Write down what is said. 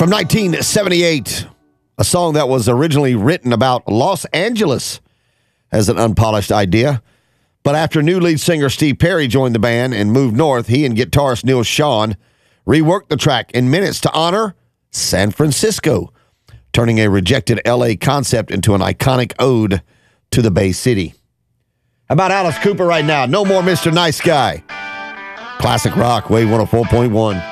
From 1978, a song that was originally written about Los Angeles as an unpolished idea. But after new lead singer Steve Perry joined the band and moved north, he and guitarist Neil Schon reworked the track in minutes to honor San Francisco, turning a rejected L.A. concept into an iconic ode to the Bay City. How about Alice Cooper right now? No More Mr. Nice Guy. Classic rock, Wave 104.1.